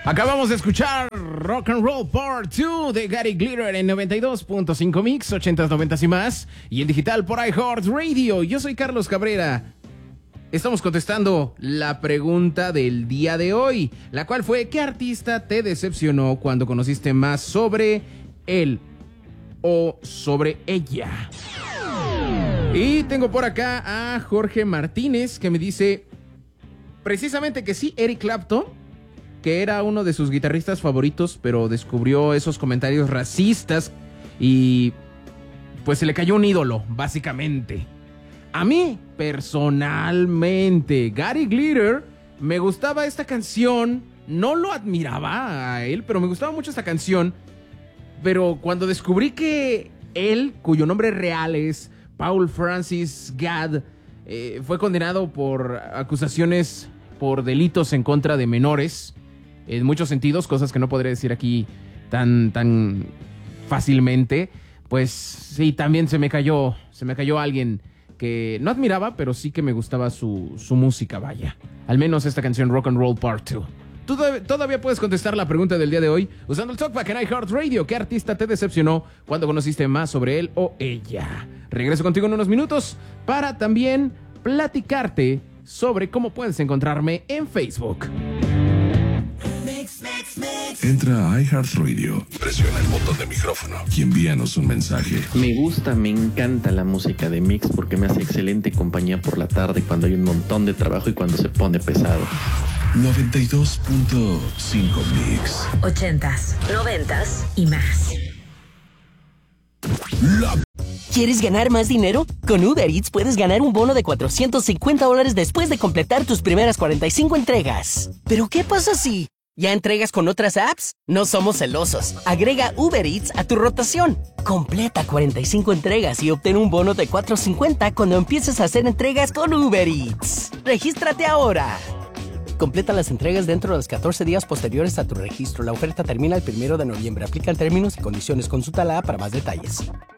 Acabamos de escuchar Rock and Roll Part 2 de Gary Glitter en 92.5 Mix, 80s, 90s y más, y en digital por iHeartRadio. Yo soy Carlos Cabrera. Estamos contestando la pregunta del día de hoy, la cual fue: ¿qué artista te decepcionó cuando conociste más sobre él o sobre ella? Y tengo por acá a Jorge Martínez, que me dice precisamente que sí, Eric Clapton, que era uno de sus guitarristas favoritos, pero descubrió esos comentarios racistas y pues se le cayó un ídolo, básicamente. A mí, personalmente, Gary Glitter, me gustaba esta canción. No lo admiraba a él, pero me gustaba mucho esta canción. Pero cuando descubrí que él, cuyo nombre real es Paul Francis Gadd, fue condenado por acusaciones por delitos en contra de menores, en muchos sentidos, cosas que no podré decir aquí tan fácilmente, pues sí, también se me cayó alguien que no admiraba, pero sí que me gustaba su música, vaya. Al menos esta canción Rock and Roll Part 2. Tú todavía puedes contestar la pregunta del día de hoy usando el Talkback en iHeartRadio. ¿Qué artista te decepcionó cuando conociste más sobre él o ella? Regreso contigo en unos minutos para también platicarte sobre cómo puedes encontrarme en Facebook. Entra a iHeartRadio, presiona el botón de micrófono y envíanos un mensaje. Me encanta la música de Mix porque me hace excelente compañía por la tarde cuando hay un montón de trabajo y cuando se pone pesado. 92.5 Mix. 80s, 90s y más. ¿Quieres ganar más dinero? Con Uber Eats puedes ganar un bono de $450 después de completar tus primeras 45 entregas. ¿Pero qué pasa si ya entregas con otras apps? No somos celosos. Agrega Uber Eats a tu rotación. Completa 45 entregas y obtén un bono de $450 cuando empieces a hacer entregas con Uber Eats. ¡Regístrate ahora! Completa las entregas dentro de los 14 días posteriores a tu registro. La oferta termina el 1 de noviembre. Aplican términos y condiciones. Consulta la app para más detalles.